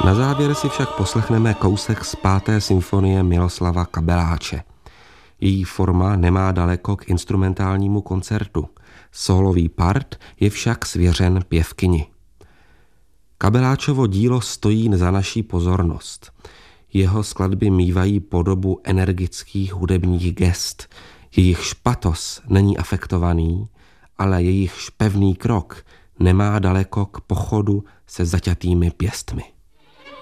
Na závěr si však poslechneme kousek z 5. symfonie Miloslava Kabeláče. Její forma nemá daleko k instrumentálnímu koncertu. Sólový part je však svěřen pěvkyni. Kabeláčovo dílo stojí za naší pozornost. Jeho skladby mívají podobu energických hudebních gest. Jejich patos není afektovaný, ale jejich pevný krok nemá daleko k pochodu se zaťatými pěstmi.